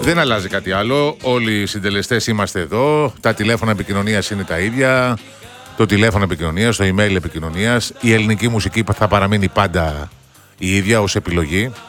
Δεν αλλάζει κάτι άλλο. Όλοι οι συντελεστές είμαστε εδώ. Τα τηλέφωνα επικοινωνίας είναι τα ίδια. Το τηλέφωνο επικοινωνίας, το email επικοινωνίας. Η ελληνική μουσική θα παραμείνει πάντα η ίδια ως επιλογή.